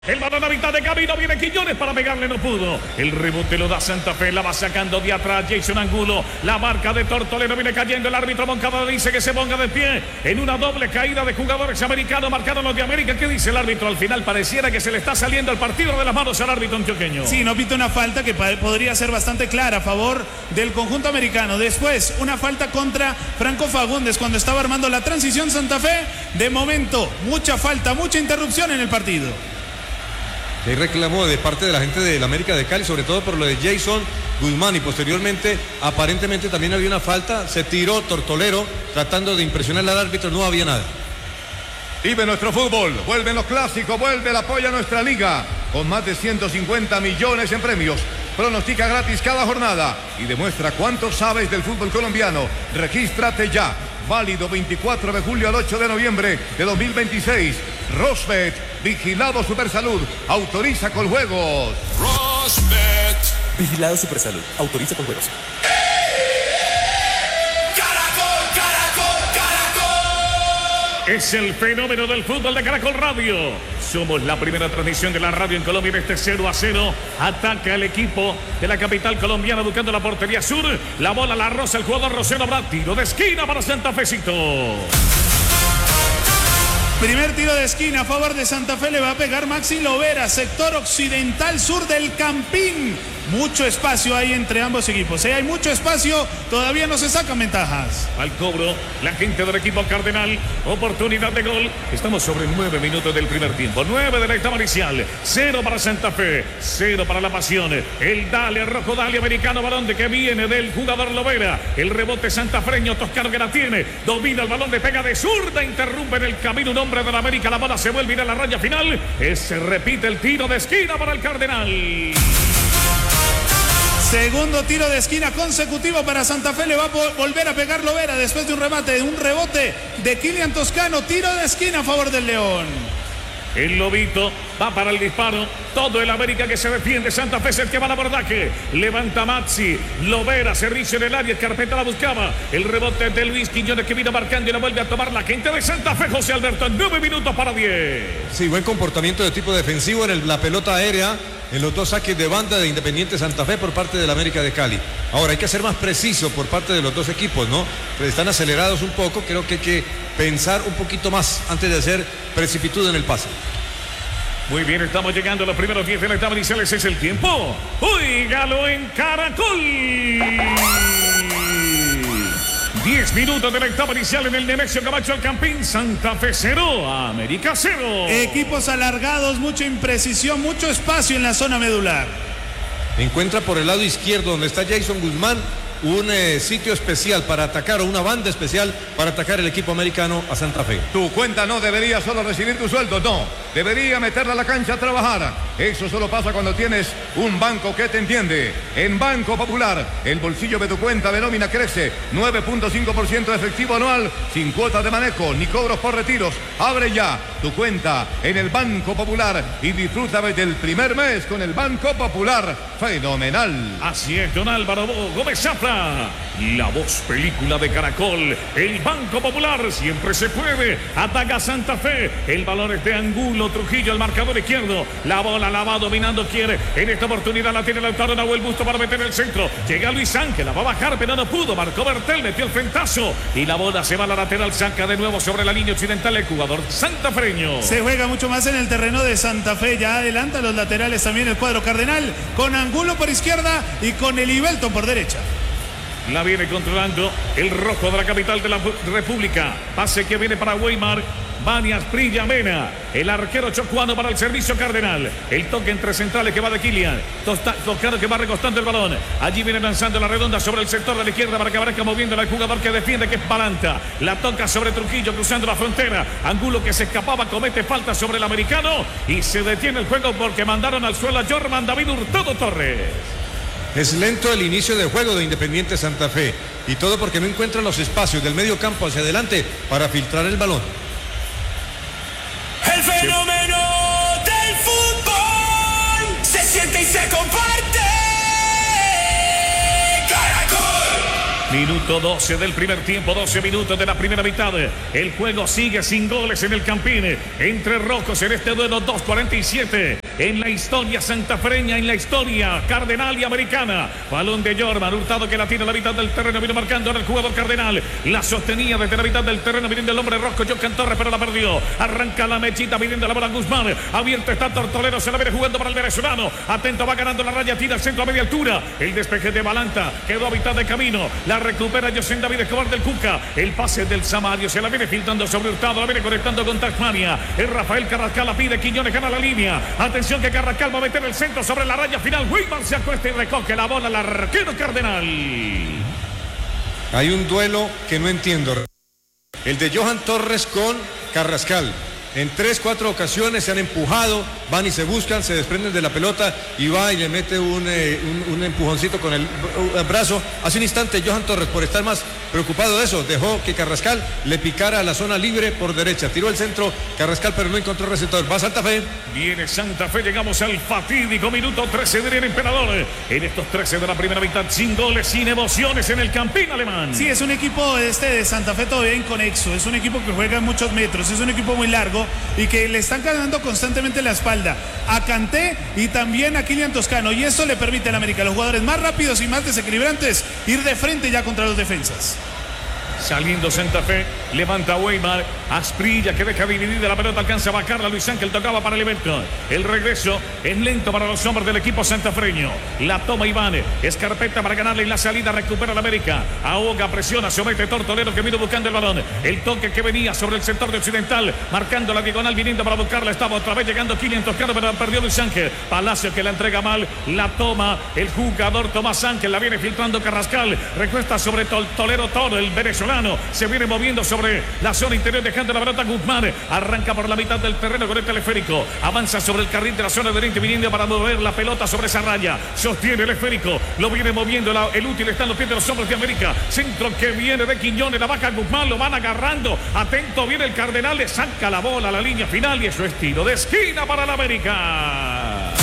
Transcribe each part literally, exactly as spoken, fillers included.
El balón a mitad de camino, viene Quiñones para pegarle, no pudo. El rebote lo da Santa Fe, la va sacando de atrás Jason Angulo. La marca de Tortolero viene cayendo, el árbitro Moncada dice que se ponga de pie en una doble caída de jugadores americanos, marcaron los de América. ¿Qué dice el árbitro? Al final pareciera que se le está saliendo el partido de las manos al árbitro antioqueño. Sí, no pita una falta que podría ser bastante clara a favor del conjunto americano. Después, una falta contra Franco Fagundes cuando estaba armando la transición Santa Fe. De momento, mucha falta, mucha interrupción en el partido. Hay reclamo de parte de la gente del América de Cali, sobre todo por lo de Jason Guzmán, y posteriormente aparentemente también había una falta, se tiró Tortolero tratando de impresionar al árbitro, no había nada. Vive nuestro fútbol, vuelven los clásicos, vuelve el apoyo a nuestra liga, con más de ciento cincuenta millones en premios. Pronostica gratis cada jornada y demuestra cuánto sabes del fútbol colombiano. Regístrate ya. Válido veinticuatro de julio al ocho de noviembre de dos mil veintiséis. Rosbet, vigilado Supersalud, autoriza con juegos. Rosbet, vigilado Supersalud, autoriza con juegos. Caracol, Caracol, Caracol. Es el fenómeno del fútbol de Caracol Radio. Somos la primera transmisión de la radio en Colombia en este cero a cero. Ataca el equipo de la capital colombiana buscando la portería sur. La bola la roza el jugador Rosero. Habrá tiro de esquina para Santa Fecito. Primer tiro de esquina a favor de Santa Fe, le va a pegar Maxi Lovera, sector occidental sur del Campín. Mucho espacio hay entre ambos equipos. ¿eh? Hay mucho espacio, todavía no se sacan ventajas. Al cobro, la gente del equipo Cardenal. Oportunidad de gol. Estamos sobre nueve minutos del primer tiempo. Nueve de la etapa inicial. Cero para Santa Fe. Cero para la Pasión. El Dale, rojo Dale americano, balón de que viene del jugador Lovera. El rebote santafreño, Toscano que la tiene. Domina el balón, le pega de zurda. Interrumpe en el camino un hombre de la América. La bola se vuelve a ir a la raya final. Se repite el tiro de esquina para el Cardenal. Segundo tiro de esquina consecutivo para Santa Fe, le va a volver a pegar Lovera después de un remate, de un rebote de Kylian Toscano, tiro de esquina a favor del León. El Lobito va para el disparo, todo el América que se defiende, Santa Fe es el que va al abordaje, levanta Maxi, Lovera, servicio en el área, Carpeta la buscaba, el rebote de Luis Quiñones que vino marcando y la vuelve a tomar la gente de Santa Fe, José Alberto, en nueve minutos para diez. Sí, buen comportamiento de tipo defensivo en el, la pelota aérea, en los dos saques de banda de Independiente Santa Fe por parte del América de Cali. Ahora hay que ser más preciso por parte de los dos equipos, ¿no? Están acelerados un poco, creo que hay que pensar un poquito más antes de hacer precipitud en el pase. Muy bien, estamos llegando a los primeros diez de la etapa inicial, ese es el tiempo. ¡Óigalo en Caracol! diez minutos de la etapa inicial en el Nemesio Camacho al Campín. Santa Fe cero, América cero. Equipos alargados, mucha imprecisión, mucho espacio en la zona medular. Encuentra por el lado izquierdo donde está Jason Guzmán un eh, sitio especial para atacar, o una banda especial para atacar el equipo americano a Santa Fe. Tu cuenta no debería solo recibir tu sueldo, no. Debería meterla a la cancha a trabajar. Eso solo pasa cuando tienes un banco que te entiende. En Banco Popular, el bolsillo de tu cuenta de nómina crece. nueve punto cinco por ciento de efectivo anual, sin cuotas de manejo, ni cobros por retiros. Abre ya tu cuenta en el Banco Popular y disfruta desde el primer mes con el Banco Popular. Fenomenal. Así es, don Álvaro Gómez Zafra. La voz película de Caracol, el Banco Popular, siempre se puede, ataca Santa Fe, el balón es de Angulo, Trujillo, el marcador izquierdo, la bola la va dominando, quiere, en esta oportunidad la tiene Lautaro Nahuel Busto para meter el centro, llega Luis Ángel, la va a bajar, pero no pudo, marcó Bertel, metió el frentazo, y la bola se va a la lateral, saca de nuevo sobre la línea occidental el jugador santafreño. Se juega mucho más en el terreno de Santa Fe, ya adelanta los laterales también el cuadro cardenal, con Angulo por izquierda y con Elivelton por derecha. La viene controlando el rojo de la capital de la República. Pase que viene para Weimar. Banias, Prilla, Mena. El arquero chocuano para el servicio cardenal. El toque entre centrales que va de Kylian. Toscano que va recostando el balón. Allí viene lanzando la redonda sobre el sector de la izquierda para que aparezca moviendo al jugador que defiende, que es Balanta. La toca sobre Trujillo cruzando la frontera. Angulo que se escapaba comete falta sobre el americano. Y se detiene el juego porque mandaron al suelo a Jorman David Hurtado Torres. Es lento el inicio del juego de Independiente Santa Fe y todo porque no encuentra los espacios del medio campo hacia adelante para filtrar el balón. El fenómeno del fútbol se siente y se comparte. Caracol. Minuto doce del primer tiempo, doce minutos de la primera mitad. El juego sigue sin goles en el Campín. Entre rojos en este duelo, dos cuarenta y siete. En la historia santafereña, en la historia cardenal y americana. Balón de Jorman, Hurtado que la tiene a la mitad del terreno. Vino marcando en el jugador cardenal. La sostenía desde la mitad del terreno. Viniendo el hombre rojo, Jocan Torres, pero la perdió. Arranca la mechita, viniendo la bola Guzmán. Abierto está Tortolero, se la viene jugando para el venezolano. Atento, va ganando la raya, tira al centro a media altura. El despeje de Balanta quedó a mitad de camino. La recupera José David Escobar del Cuca. El pase del Samario se la viene filtrando sobre Hurtado. La viene conectando con Tasmania. El Rafael Carrascal la pide. Quiñones gana la línea. Atención que Carrascal va a meter el centro sobre la raya final. Weimar se acuesta y recoge la bola al arquero cardenal. Hay un duelo que no entiendo. El de Johan Torres con Carrascal. En tres, cuatro ocasiones se han empujado, van y se buscan, se desprenden de la pelota y va y le mete un, eh, un, un empujoncito con el, el brazo. Hace un instante Johan Torres, por estar más preocupado de eso, dejó que Carrascal le picara a la zona libre por derecha. Tiró el centro Carrascal, pero no encontró receptor. Va Santa Fe. Viene Santa Fe, llegamos al fatídico minuto trece del Emperador. En estos trece de la primera mitad, sin goles, sin emociones en el Campín alemán. Sí, es un equipo este de Santa Fe todavía inconexo. Es un equipo que juega muchos metros, es un equipo muy largo y que le están ganando constantemente la espalda a Kanté y también a Kylian Toscano, y eso le permite al América, los jugadores más rápidos y más desequilibrantes, ir de frente ya contra los defensas. Saliendo Santa Fe, levanta Weimar, Asprilla que deja dividida la pelota, alcanza a bajarla, Luis Ángel tocaba para el evento. El regreso es lento para los hombres del equipo santafreño. La toma Iván, Escarpeta para ganarle y la salida recupera la América. Ahoga, presiona, somete Tortolero que vino buscando el balón. El toque que venía sobre el sector de Occidental, marcando la diagonal, viniendo para buscarla. Estaba otra vez llegando Kylian Toscano, pero perdió Luis Ángel. Palacio que la entrega mal, la toma el jugador Tomás Ángel, la viene filtrando Carrascal. Recuesta sobre Tortolero todo el venezolano. Se viene moviendo sobre la zona interior, dejando la pelota Guzmán. Arranca por la mitad del terreno con el teleférico. Avanza sobre el carril de la zona de oriente, viniendo para mover la pelota sobre esa raya. Sostiene el esférico. Lo viene moviendo. La, el útil está en los pies de los hombres de América. Centro que viene de Quiñones. La baja Guzmán. Lo van agarrando. Atento, viene el Cardenal. Le saca la bola a la línea final y eso es tiro de esquina para la América.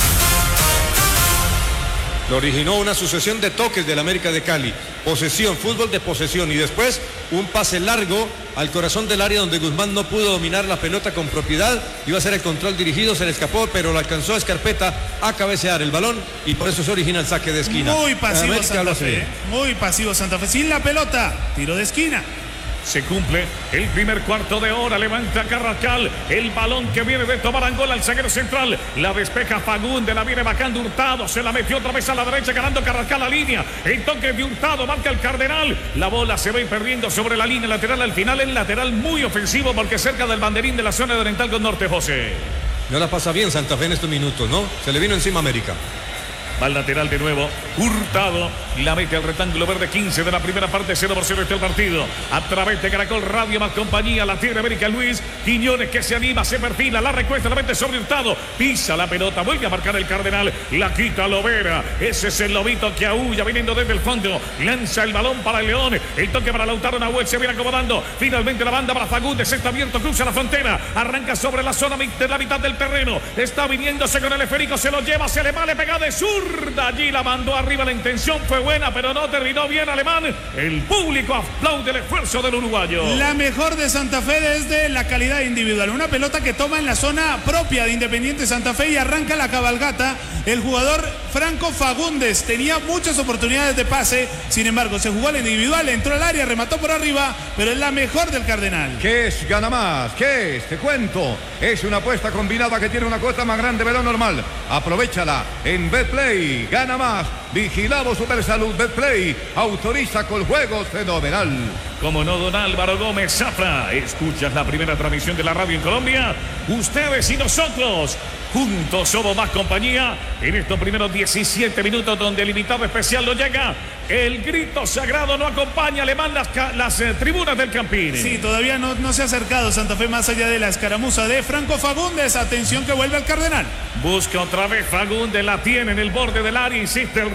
Lo originó una sucesión de toques del América de Cali. Posesión, fútbol de posesión y después un pase largo al corazón del área donde Guzmán no pudo dominar la pelota con propiedad. Iba a ser el control dirigido, se le escapó, pero lo alcanzó a Escarpeta a cabecear el balón y por eso se origina el saque de esquina. Muy pasivo Santa Fe, muy pasivo Santa Fe. Sin la pelota, tiro de esquina. Se cumple el primer cuarto de hora. Levanta Carrascal. El balón que viene de tomar Angola al zaguero central. La despeja Fagundes. La viene bajando Hurtado. Se la metió otra vez a la derecha, ganando Carrascal la línea. El toque de Hurtado marca el Cardenal. La bola se va perdiendo sobre la línea lateral. Al final el lateral muy ofensivo porque cerca del banderín de la zona de Oriental con Norte, José. No la pasa bien Santa Fe en estos minutos, ¿no? Se le vino encima América. Va al lateral de nuevo, Hurtado, la mete al rectángulo verde, quince de la primera parte, cero por cero está el partido. A través de Caracol Radio más compañía, la tiene América Luis Quiñones que se anima, se perfila, la recuesta, la mete sobre Hurtado, pisa la pelota, vuelve a marcar el Cardenal, la quita Lovera, ese es el lobito que aúlla viniendo desde el fondo, lanza el balón para el León, el toque para Lautaro Nahuel, se viene acomodando, finalmente la banda para Fagundes, está abierto, cruza la frontera, arranca sobre la zona de la mitad del terreno, está viniéndose con el esférico, se lo lleva, se le va, le pega de sur. Allí la mandó arriba, la intención fue buena, pero no terminó bien Alemán. El público aplaude el esfuerzo del uruguayo. La mejor de Santa Fe desde la calidad individual. Una pelota que toma en la zona propia de Independiente Santa Fe y arranca la cabalgata. El jugador Franco Fagundes tenía muchas oportunidades de pase, sin embargo se jugó al individual, entró al área, remató por arriba, pero es la mejor del Cardenal. ¿Qué es Gana Más? ¿Qué es? Te cuento. Es una apuesta combinada que tiene una cuota más grande de lo normal. Aprovechala en Betplay. Gana Más, vigilado Supersalud. Betplay autoriza con juegos fenomenal. Como no, don Álvaro Gómez Zafra. Escuchas la primera transmisión de la radio en Colombia. Ustedes y nosotros juntos somos más compañía en estos primeros diecisiete minutos donde el invitado especial no llega. El grito sagrado no acompaña, Alemán, las, las eh, tribunas del Campín. Sí, todavía no, no se ha acercado Santa Fe más allá de la escaramuza de Franco Fagundes. Atención que vuelve al Cardenal. Busca otra vez Fagundes, la tiene en el borde del área, insiste el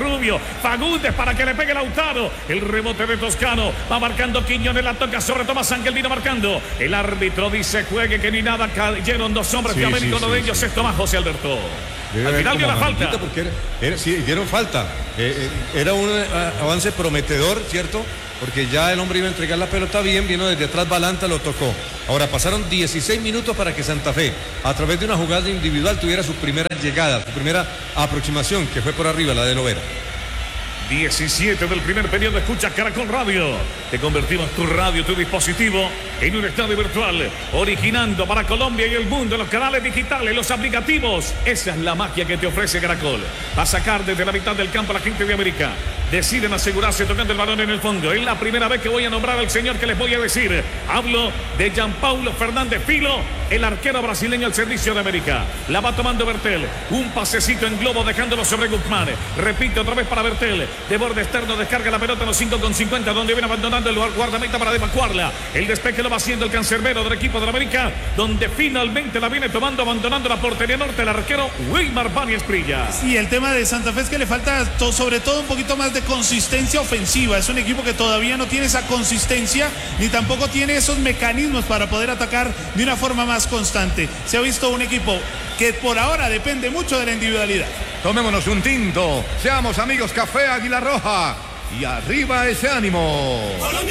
Rubio. Fagundes para que le pegue Lautaro. El rebote de Toscano. Va marcando Quiñones, la toca sobre Tomás Ángel, vino marcando. El árbitro dice juegue que ni nada. Cayeron dos hombres Sí, de América, sí, uno de sí, ellos sí. es Tomás José Alberto. Debe Al haber final dio la como falta. amarillita porque era, era- sí, dieron falta. Eh, eh, era un eh, avance prometedor, ¿cierto? Porque ya el hombre iba a entregar la pelota bien, vino desde atrás Balanta, lo tocó. Ahora pasaron dieciséis minutos para que Santa Fe, a través de una jugada individual, tuviera su primera llegada, su primera aproximación, que fue por arriba, la de Lovera. diecisiete del primer periodo, escucha Caracol Radio. Te convertimos tu radio, tu dispositivo en un estadio virtual, originando para Colombia y el mundo los canales digitales, los aplicativos. Esa es la magia que te ofrece Caracol. Va a sacar desde la mitad del campo a la gente de América. Deciden asegurarse tocando el balón en el fondo. Es la primera vez que voy a nombrar al señor que les voy a decir. Hablo de Gianpaulo Fernández Filo, el arquero brasileño al servicio de América. La va tomando Bertel. Un pasecito en globo dejándolo sobre Guzmán. Repite otra vez para Bertel. De borde externo descarga la pelota en los cinco con cincuenta, donde viene abandonando el guardameta para evacuarla. El despeje lo va haciendo el cancerbero del equipo de la América, donde finalmente la viene tomando, abandonando la portería norte, el arquero Weimar Báñez Prilla. Sí, el tema de Santa Fe es que le falta to- sobre todo un poquito más de consistencia ofensiva. Es un equipo que todavía no tiene esa consistencia ni tampoco tiene esos mecanismos para poder atacar de una forma más constante. Se ha visto un equipo que por ahora depende mucho de la individualidad. Tomémonos un tinto. Seamos amigos, Café Águila Roja. Y arriba ese ánimo.